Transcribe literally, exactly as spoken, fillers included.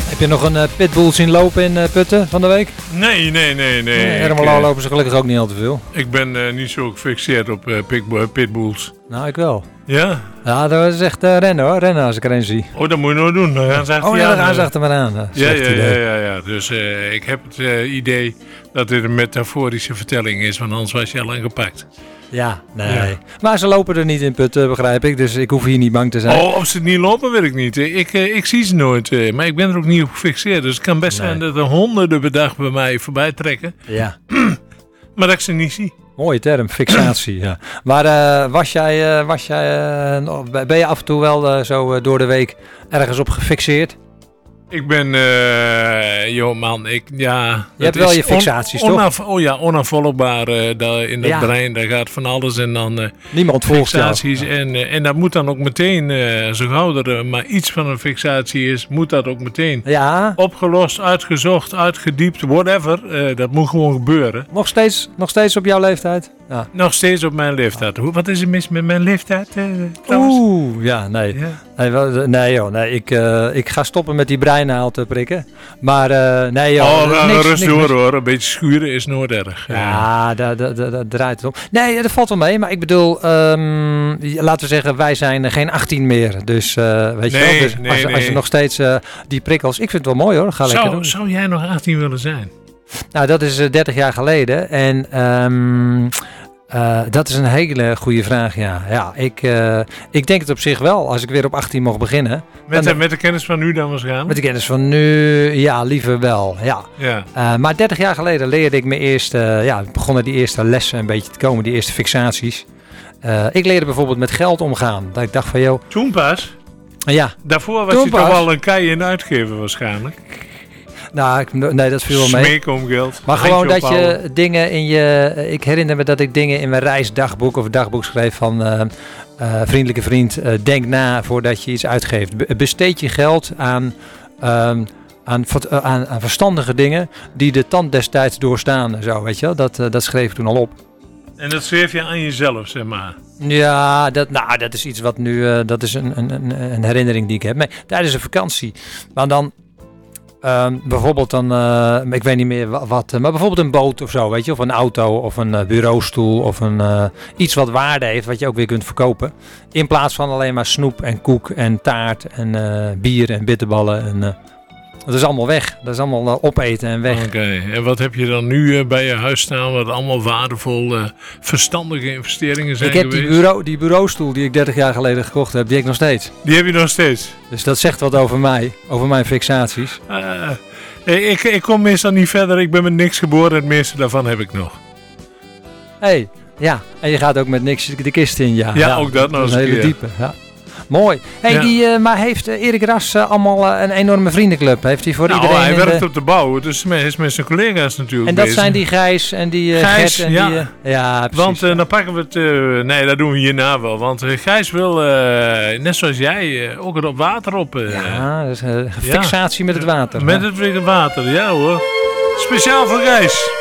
Heb je nog een uh, pitbull zien lopen in uh, Putten van de week? Nee, nee, nee, nee. nee Ermelo uh, lopen ze gelukkig ook niet al te veel. Ik ben uh, niet zo gefixeerd op uh, pit, pitbulls. Nou, ik wel. Ja? Ja, dat is echt uh, rennen hoor. Rennen als ik er een zie. Oh, dat moet je nog doen. Dan gaan ze achter oh ja, dan gaan ze achter me aan. Ja, ja, ja, ja, ja. Dus uh, ik heb het uh, idee dat dit een metaforische vertelling is, want anders was je al lang gepakt. Ja, nee. Ja. Maar ze lopen er niet in Putten, begrijp ik. Dus ik hoef hier niet bang te zijn. Oh, of ze niet lopen, weet ik niet. Ik, uh, ik zie ze nooit. Uh, maar ik ben er ook niet op gefixeerd. Dus het kan best nee. zijn dat er honderden per dag bij mij voorbij trekken. Ja. Maar dat ik ze niet zie. Mooie term, fixatie. ja. Maar uh, was jij, uh, was jij uh, ben je af en toe wel uh, zo uh, door de week ergens op gefixeerd? Ik ben, uh, joh man, ik, ja... Je hebt wel je fixaties, on, toch? Onaf, oh ja, onafvolgbaar uh, daar in dat ja. brein, daar gaat van alles en dan... Uh, Niemand volgt fixaties en, uh, en dat moet dan ook meteen, uh, zo gauw er uh, maar iets van een fixatie is, moet dat ook meteen ja. opgelost, uitgezocht, uitgediept, whatever. Uh, dat moet gewoon gebeuren. Nog steeds, nog steeds op jouw leeftijd? Ja. Nog steeds op mijn leeftijd. Hoe, wat is er mis met mijn leeftijd? Uh, Oeh, ja, nee. Ja. Nee, wel, nee joh, nee, ik, uh, ik ga stoppen met die breinaald te prikken. Maar uh, nee joh. Oh, nou, niks, rustig niks, hoor hoor, een beetje schuren is nooit erg. Ja, daar da, da, da, draait het om. Nee, dat valt wel mee, maar ik bedoel, um, laten we zeggen, wij zijn geen achttien meer. Dus uh, weet nee, je wel, dus nee, als, nee. als je nog steeds uh, die prikkels, ik vind het wel mooi hoor, ga zou, lekker doen. Zou jij nog achttien willen zijn? Nou, dat is uh, dertig jaar geleden en... Um, Uh, dat is een hele goede vraag, ja. ja ik, uh, ik denk het op zich wel, als ik weer op achttien mocht beginnen. Met, de, met de kennis van nu dan waarschijnlijk? Met de kennis van nu, ja, liever wel, ja. ja. Uh, maar dertig jaar geleden leerde ik mijn eerste, ja, begonnen die eerste lessen een beetje te komen, die eerste fixaties. Uh, ik leerde bijvoorbeeld met geld omgaan. Dat ik dacht van, joh... Toen pas? Ja. Daarvoor was Toen je pas. toch wel een kei in uitgeven waarschijnlijk? Nou, ik, nee, dat viel wel mee. Smeek om geld. Maar gewoon dat je dingen in je... Ik herinner me dat ik dingen in mijn reisdagboek of dagboek schreef van... Uh, uh, vriendelijke vriend, uh, denk na voordat je iets uitgeeft. Be- besteed je geld aan, um, aan, uh, aan, aan verstandige dingen die de tand destijds doorstaan en zo, weet je wel. Dat, uh, dat schreef ik toen al op. En dat schreef je aan jezelf, zeg maar? Ja, dat, nou, dat is iets wat nu... Uh, dat is een, een, een herinnering die ik heb. Nee, tijdens een vakantie. Maar dan... Um, bijvoorbeeld dan, uh, ik weet niet meer wat, uh, maar bijvoorbeeld een boot of zo, weet je, of een auto of een uh, bureaustoel of een, uh, iets wat waarde heeft, wat je ook weer kunt verkopen. In plaats van alleen maar snoep en koek en taart en uh, bier en bitterballen. En, uh, dat is allemaal weg, dat is allemaal uh, opeten en weg. Oké, okay. En wat heb je dan nu uh, bij je huis staan, wat allemaal waardevol, uh, verstandige investeringen zijn Ik heb geweest? die, bureau, die bureaustoel die ik dertig jaar geleden gekocht heb, die heb ik nog steeds. Die heb je nog steeds? Dus dat zegt wat over mij, over mijn fixaties. Uh, ik, ik kom meestal niet verder, ik ben met niks geboren en het meeste daarvan heb ik nog. Hé, hey, ja, en je gaat ook met niks de kist in, ja. Ja, ja ook dat nog eens een hele keer. diepe, ja. Mooi. Hey, ja. die, uh, maar heeft uh, Erik Ras uh, allemaal uh, een enorme vriendenclub? Heeft hij voor nou, iedereen... hij werkt de... op de bouw, dus hij is met zijn collega's natuurlijk En dat bezig. zijn die Gijs en die uh, Gijs, Gert en ja. die... Uh, ja, precies. Want uh, dan pakken we het... Uh, nee, dat doen we hierna wel. Want uh, Gijs wil, uh, net zoals jij, uh, ook het op water op. Uh, ja, dus, uh, fixatie ja. met het water. Met hè? het water, ja hoor. Speciaal voor Gijs.